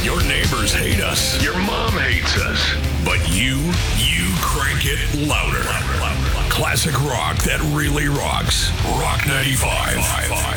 Your neighbors hate us. Your mom hates us. But you crank it louder. Classic rock that really rocks. Rock 95.